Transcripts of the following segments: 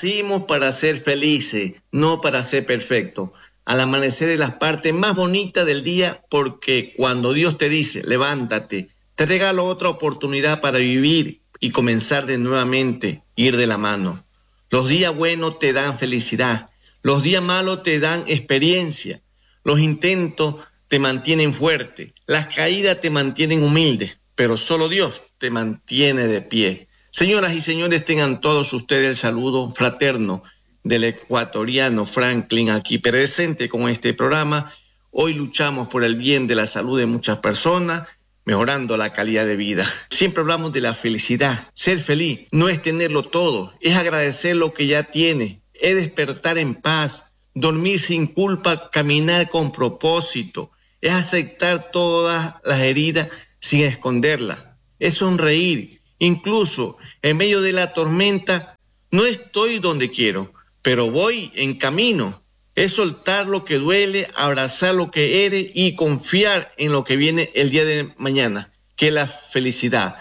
Nacimos para ser felices, no para ser perfectos. Al amanecer es la parte más bonita del día, porque cuando Dios te dice, levántate, te regalo otra oportunidad para vivir y comenzar de nuevamente, ir de la mano. Los días buenos te dan felicidad, los días malos te dan experiencia, los intentos te mantienen fuerte, las caídas te mantienen humilde, pero solo Dios te mantiene de pie. Señoras y señores, tengan todos ustedes el saludo fraterno del ecuatoriano Franklin, aquí presente con este programa. Hoy luchamos por el bien de la salud de muchas personas, mejorando la calidad de vida. Siempre hablamos de la felicidad. Ser feliz no es tenerlo todo, es agradecer lo que ya tiene, es despertar en paz, dormir sin culpa, caminar con propósito, es aceptar todas las heridas sin esconderlas, es sonreír, incluso en medio de la tormenta. No estoy donde quiero, pero voy en camino. Es soltar lo que duele, abrazar lo que eres y confiar en lo que viene el día de mañana, que es la felicidad.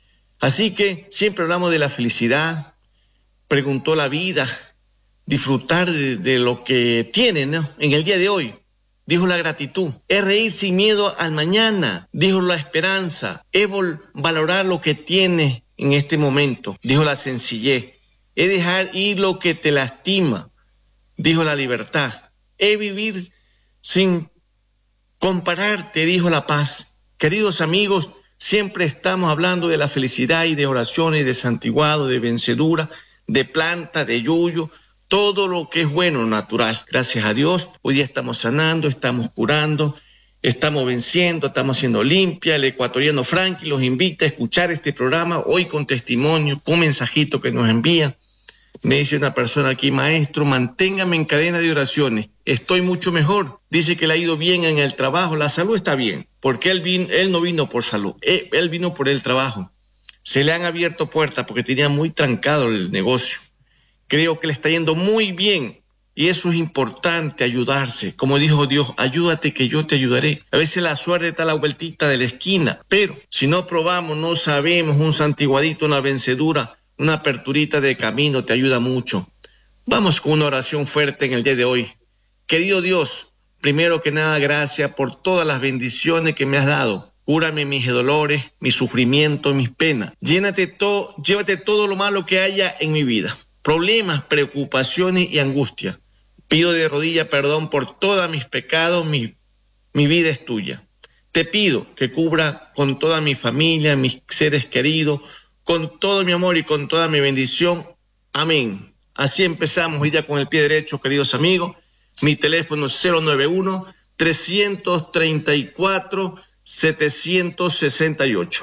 Así que siempre hablamos de la felicidad, preguntó la vida, disfrutar de lo que tiene, ¿no? En el día de hoy, dijo la gratitud, es reír sin miedo al mañana, dijo la esperanza, es valorar lo que tienes en este momento, dijo la sencillez, es dejar ir lo que te lastima, dijo la libertad, es vivir sin compararte, dijo la paz. Queridos amigos, siempre estamos hablando de la felicidad y de oraciones, de santiguado, de vencedura, de planta, de yuyo, todo lo que es bueno, natural. Gracias a Dios, hoy día estamos sanando, estamos curando, estamos venciendo, estamos haciendo limpia. El ecuatoriano Franklin los invita a escuchar este programa hoy con testimonio, un mensajito que nos envían. Me dice una persona aquí, maestro, manténgame en cadena de oraciones, estoy mucho mejor. Dice que le ha ido bien en el trabajo, la salud está bien, porque él no vino por salud, él vino por el trabajo. Se le han abierto puertas porque tenía muy trancado el negocio. Creo que le está yendo muy bien y eso es importante, ayudarse. Como dijo Dios, ayúdate que yo te ayudaré. A veces la suerte está a la vueltita de la esquina, pero si no probamos, no sabemos, un santiguadito, una vencedura, una aperturita de camino te ayuda mucho. Vamos con una oración fuerte en el día de hoy. Querido Dios, primero que nada, gracias por todas las bendiciones que me has dado. Cúrame mis dolores, mis sufrimientos, mis penas. Llévate todo lo malo que haya en mi vida. Problemas, preocupaciones y angustia. Pido de rodillas perdón por todos mis pecados, mi vida es tuya. Te pido que cubra con toda mi familia, mis seres queridos, con todo mi amor y con toda mi bendición. Amén. Así empezamos hoy día con el pie derecho, queridos amigos. Mi teléfono es 091-334-768.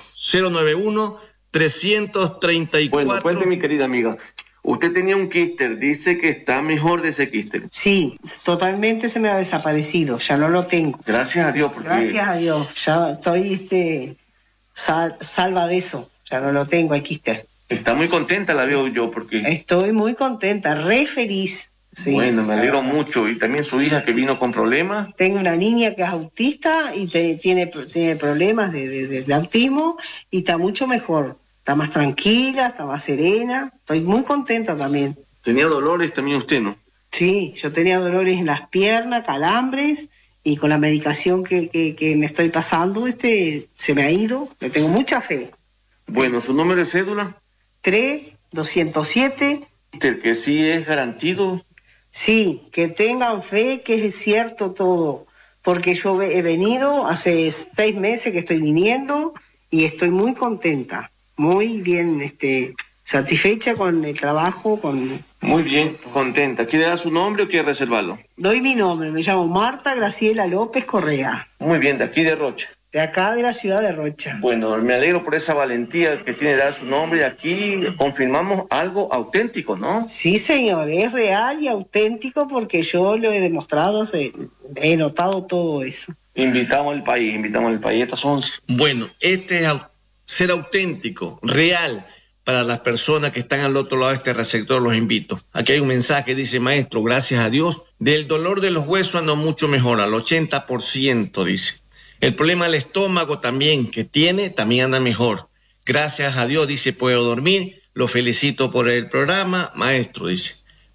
091-334. Bueno, cuente, mi querida amiga. Usted tenía un quíster, dice que está mejor de ese quíster. Sí, totalmente se me ha desaparecido, ya no lo tengo. Gracias a Dios. Gracias a Dios, ya estoy salva de eso, ya no lo tengo el quíster. Está muy contenta, la veo yo, porque... Estoy muy contenta, re feliz. Sí. Bueno, me alegro mucho. Y también su hija que vino con problemas. Tengo una niña que es autista y tiene problemas de autismo y está mucho mejor. Está más tranquila, está más serena. Estoy muy contenta también. ¿Tenía dolores también usted, no? Sí, yo tenía dolores en las piernas, calambres, y con la medicación que me estoy pasando, se me ha ido. Le tengo mucha fe. Bueno, ¿su número de cédula? 3-207. ¿Que sí es garantido? Sí, que tengan fe que es cierto todo. Porque yo he venido, hace 6 meses que estoy viniendo y estoy muy contenta. Muy bien, satisfecha con el trabajo, Muy bien, contenta. ¿Quiere dar su nombre o quiere reservarlo? Doy mi nombre, me llamo Marta Graciela López Correa. Muy bien, de aquí de Rocha. De acá de la ciudad de Rocha. Bueno, me alegro por esa valentía que tiene de dar su nombre. Aquí confirmamos algo auténtico, ¿no? Sí, señor, es real y auténtico porque yo lo he demostrado, he notado todo eso. Invitamos al país. Estas son... Bueno, este es ser auténtico, real, para las personas que están al otro lado de este receptor, los invito. Aquí hay un mensaje que dice, maestro, gracias a Dios, del dolor de los huesos ando mucho mejor, al 80%, dice. El problema del estómago también que tiene, también anda mejor. Gracias a Dios, dice, puedo dormir. Lo felicito por el programa, maestro, dice.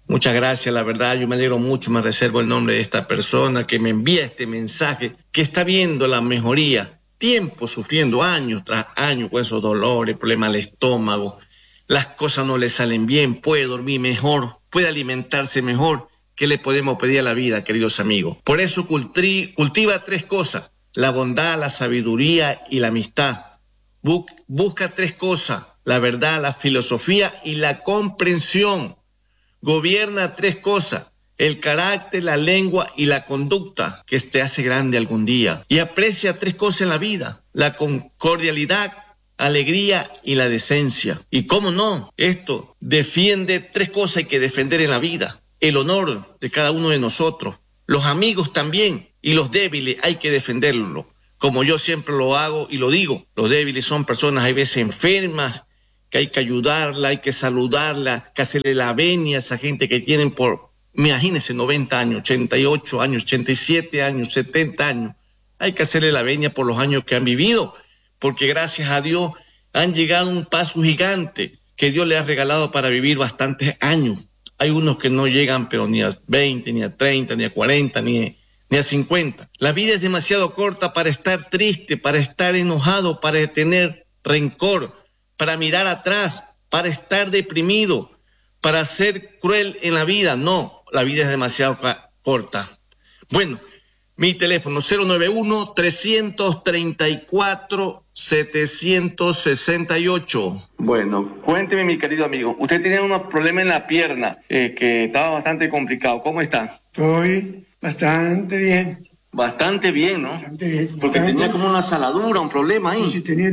Muchas gracias, la verdad, yo me alegro mucho, me reservo el nombre de esta persona que me envía este mensaje, que está viendo la mejoría, tiempo sufriendo, años tras años con esos dolores, problemas al estómago, las cosas no le salen bien, puede dormir mejor, puede alimentarse mejor. ¿Qué le podemos pedir a la vida, queridos amigos? Por eso cultiva 3 cosas, la bondad, la sabiduría y la amistad. Busca 3 cosas, la verdad, la filosofía y la comprensión. Gobierna 3 cosas, el carácter, la lengua y la conducta, que te hace grande algún día. Y aprecia 3 cosas en la vida, la cordialidad, alegría y la decencia. Y cómo no, esto defiende 3 cosas hay que defender en la vida. El honor de cada uno de nosotros, los amigos también, y los débiles hay que defenderlo. Como yo siempre lo hago y lo digo, los débiles son personas a veces enfermas, que hay que ayudarla, hay que saludarla, que hacerle la venia a esa gente que tienen imagínense, 90 años, 88 años, 87 años, 70 años. Hay que hacerle la venia por los años que han vivido, porque gracias a Dios han llegado a un paso gigante que Dios le ha regalado para vivir bastantes años. Hay unos que no llegan, pero ni a 20, ni a 30, ni a 40, ni a 50. La vida es demasiado corta para estar triste, para estar enojado, para tener rencor, para mirar atrás, para estar deprimido, para ser cruel en la vida. No, la vida es demasiado corta. Bueno, mi teléfono 091-334-768. Bueno, cuénteme, mi querido amigo. Usted tenía un problema en la pierna que estaba bastante complicado. ¿Cómo está? Estoy bastante bien. Bastante bien, ¿no? Bastante bien. Porque tenía como una saladura, un problema ahí. Sí, tenía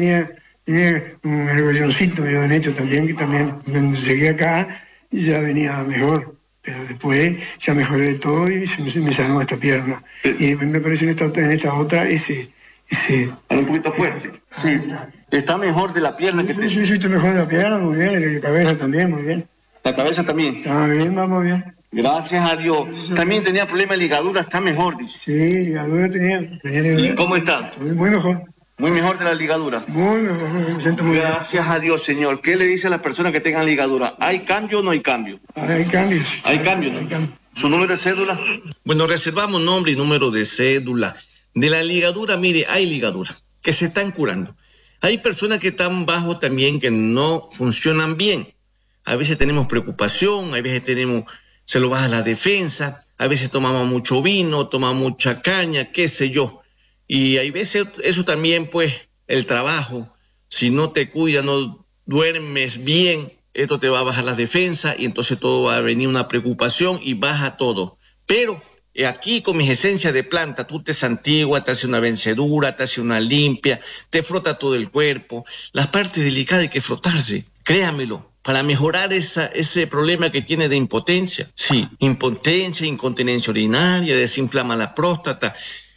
un ergolloncito, me habían hecho también, que también llegué acá y ya venía mejor. Pero después ya mejoré de todo y me sanó esta pierna. Y después me apareció en esta otra ese. Un poquito fuerte. Sí. Está mejor de la pierna que Sí, estoy mejor de la pierna, muy bien, y la cabeza también, muy bien. La cabeza también. Está bien, vamos bien. Gracias a Dios. También tenía problemas de ligadura, está mejor, dice. Sí, ligadura tenía ligadura. ¿Y cómo está? Muy mejor. Muy mejor de la ligadura. Muy mejor, me siento muy bien. Gracias a Dios, Señor. ¿Qué le dice a las personas que tengan ligadura? ¿Hay cambio o no hay cambio? Hay cambios. Hay cambio, ¿no? Hay cambio. ¿Su número de cédula? Bueno, reservamos nombre y número de cédula. De la ligadura, mire, hay ligadura que se están curando. Hay personas que están bajo también que no funcionan bien. A veces tenemos preocupación, a veces se lo baja la defensa, a veces tomamos mucho vino, tomamos mucha caña, qué sé yo. Y hay veces eso también, pues, el trabajo, si no te cuidas, no duermes bien, esto te va a bajar la defensa y entonces todo va a venir una preocupación y baja todo. Pero aquí con mis esencias de planta, tú te santiguas, te hace una vencedura, te hace una limpia, te frota todo el cuerpo. Las partes delicadas hay que frotarse, créamelo, para mejorar ese problema que tiene de impotencia. Sí, impotencia, incontinencia urinaria, desinflama la próstata.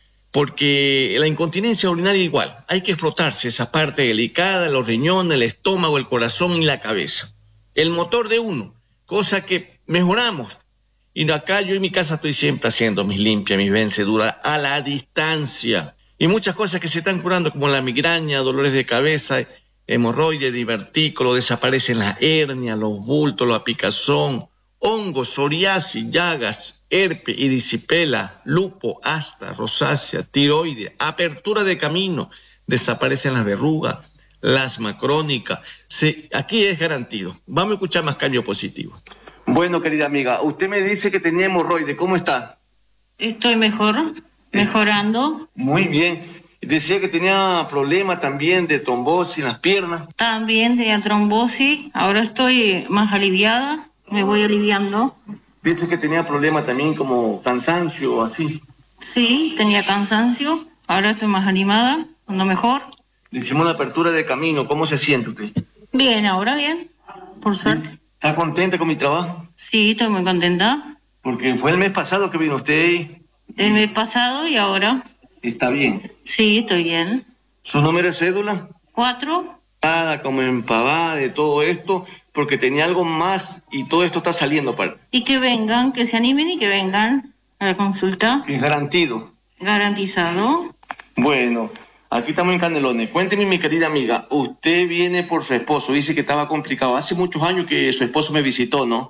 Porque la incontinencia urinaria igual, hay que frotarse esa parte delicada, los riñones, el estómago, el corazón y la cabeza. El motor de uno, cosa que mejoramos. Y acá yo en mi casa estoy siempre haciendo mis limpias, mis venceduras a la distancia. Y muchas cosas que se están curando como la migraña, dolores de cabeza, hemorroides, divertículos, desaparecen las hernias, los bultos, la picazón, hongos, psoriasis, llagas, herpes, erisipela, lupo, asta, rosácea, tiroides, apertura de camino, desaparecen las verrugas, la asma crónica. Sí, aquí es garantido. Vamos a escuchar más cambio positivo. Bueno, querida amiga, usted me dice que tenía hemorroides, ¿cómo está? Estoy mejor, mejorando. Muy bien. Decía que tenía problemas también de trombosis en las piernas. También tenía trombosis, ahora estoy más aliviada. Me voy aliviando. Dice que tenía problemas también como cansancio o así. Sí, tenía cansancio. Ahora estoy más animada, ando mejor. Le hicimos una apertura de camino. ¿Cómo se siente usted? Bien, ahora bien, por suerte. ¿Está contenta con mi trabajo? Sí, estoy muy contenta. Porque fue el mes pasado que vino usted. El mes pasado y ahora. ¿Está bien? Sí, estoy bien. ¿Su número de cédula? 4. Nada, como empavada de todo esto, porque tenía algo más y todo esto está saliendo para. Y que vengan, que se animen y que vengan a la consulta. Es garantido. Garantizado. Bueno, aquí estamos en Canelones. Cuénteme, mi querida amiga, usted viene por su esposo, dice que estaba complicado. Hace muchos años que su esposo me visitó, ¿no?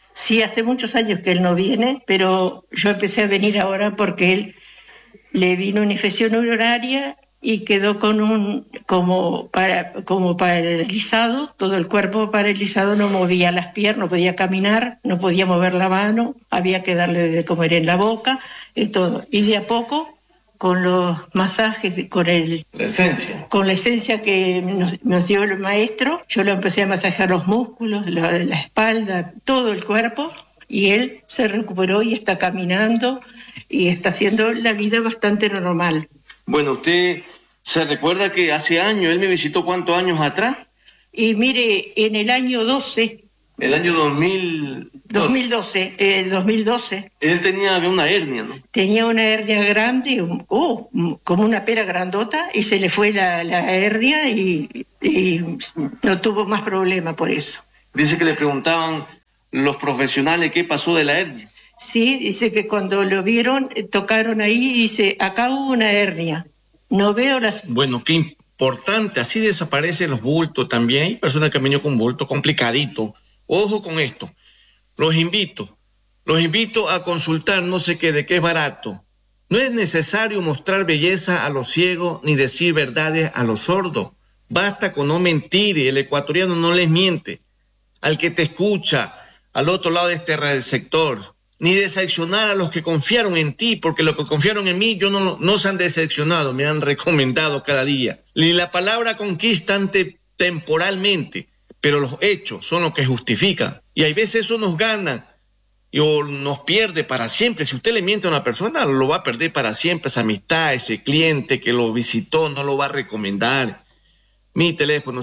Sí, hace muchos años que él no viene, pero yo empecé a venir ahora porque él le vino una infección urinaria y quedó con como paralizado, todo el cuerpo paralizado, no movía las piernas, no podía caminar, no podía mover la mano, había que darle de comer en la boca y todo. Y de a poco, con los masajes, con la esencia que nos dio el maestro, yo le empecé a masajear los músculos, la espalda, todo el cuerpo, y él se recuperó y está caminando y está haciendo la vida bastante normal. Bueno, usted se recuerda que hace años, él me visitó, ¿cuántos años atrás? Y mire, en el año 12... El año 2012. 2012. Él tenía una hernia, ¿no? Tenía una hernia grande, como una pera grandota, y se le fue la hernia y no tuvo más problema por eso. Dice que le preguntaban los profesionales qué pasó de la hernia. Sí, dice que cuando lo vieron, tocaron ahí y dice, acá hubo una hernia. No veo las... Bueno, qué importante, así desaparecen los bultos también. Hay personas que han venido con bultos complicaditos. Ojo con esto, los invito a consultar, no se quede, que es barato. No es necesario mostrar belleza a los ciegos ni decir verdades a los sordos. Basta con no mentir, el ecuatoriano no les miente. Al que te escucha, al otro lado de este sector, ni decepcionar a los que confiaron en ti, porque los que confiaron en mí, no se han decepcionado, me han recomendado cada día. Ni la palabra conquista temporalmente, pero los hechos son los que justifican. Y hay veces eso nos gana o nos pierde para siempre. Si usted le miente a una persona, lo va a perder para siempre. Esa amistad, ese cliente que lo visitó, no lo va a recomendar. Mi teléfono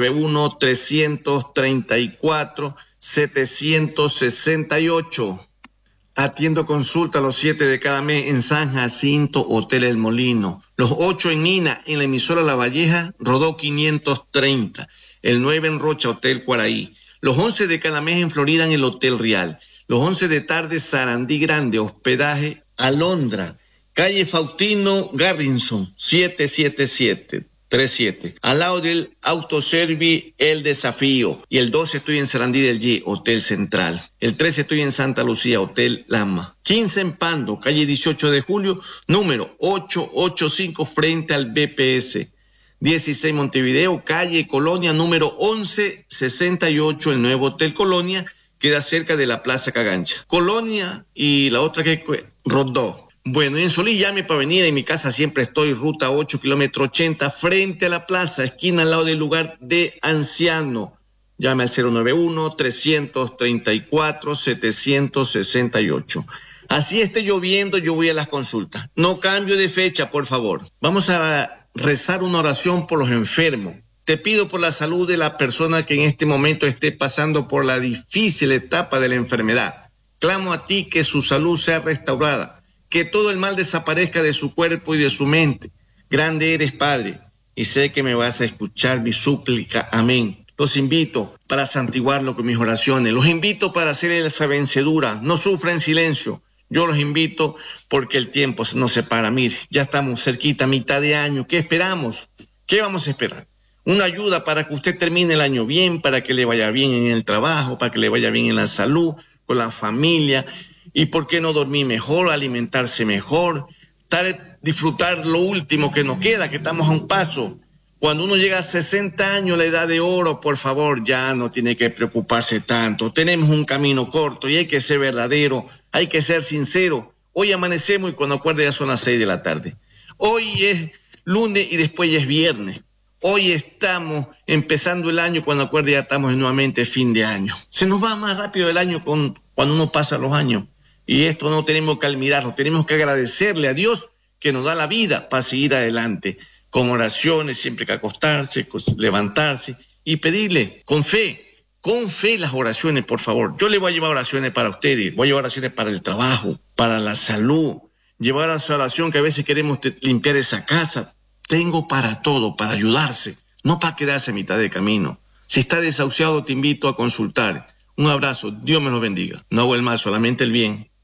091-334-768. Atiendo consulta los 7 de cada mes en San Jacinto, Hotel El Molino. Los 8 en Mina, en la emisora La Valleja, Rodó 530. El 9 en Rocha, Hotel Cuaraí. Los 11 de cada mes en Florida, en el Hotel Real. Los 11 de tarde, Sarandí Grande, hospedaje Alondra. Calle Faustino Garrison, 77737. Al lado del Autoservi El Desafío. Y el 12 estoy en Sarandí del G, Hotel Central. El 13 estoy en Santa Lucía, Hotel Lama. 15 en Pando, calle 18 de julio, número 885, frente al BPS. 16 Montevideo, calle Colonia, número 1168, el nuevo Hotel Colonia, queda cerca de la Plaza Cagancha. Colonia y la otra que Rodó. Bueno, y en Solís llame para venir, en mi casa siempre estoy, ruta 8, kilómetro 80, frente a la plaza, esquina al lado del lugar de anciano. Llame al 091-334-768. Así esté lloviendo, yo voy a las consultas. No cambio de fecha, por favor. Vamos a rezar una oración por los enfermos. Te pido por la salud de la persona que en este momento esté pasando por la difícil etapa de la enfermedad. Clamo a ti que su salud sea restaurada, que todo el mal desaparezca de su cuerpo y de su mente. Grande eres, Padre, y sé que me vas a escuchar mi súplica. Amén. Los invito para santiguarlo con mis oraciones. Los invito para hacer esa vencedura. No sufra en silencio. Yo los invito porque el tiempo nos separa. Mire, ya estamos cerquita, mitad de año. ¿Qué esperamos? ¿Qué vamos a esperar? Una ayuda para que usted termine el año bien, para que le vaya bien en el trabajo, para que le vaya bien en la salud, con la familia. ¿Y por qué no dormir mejor, alimentarse mejor, disfrutar lo último que nos queda, que estamos a un paso? Cuando uno llega a 60 años, la edad de oro, por favor, ya no tiene que preocuparse tanto. Tenemos un camino corto y hay que ser verdadero, hay que ser sincero. Hoy amanecemos y cuando acuerde ya son las 6 de la tarde. Hoy es lunes y después ya es viernes. Hoy estamos empezando el año, cuando acuerde ya estamos nuevamente fin de año. Se nos va más rápido el año cuando uno pasa los años. Y esto no tenemos que olvidarlo, tenemos que agradecerle a Dios que nos da la vida para seguir adelante. Con oraciones, siempre que acostarse, levantarse y pedirle con fe las oraciones, por favor. Yo le voy a llevar oraciones para ustedes, voy a llevar oraciones para el trabajo, para la salud, llevar a esa oración que a veces queremos limpiar esa casa. Tengo para todo, para ayudarse, no para quedarse a mitad de camino. Si está desahuciado, te invito a consultar. Un abrazo, Dios me lo bendiga. No hago el mal, solamente el bien.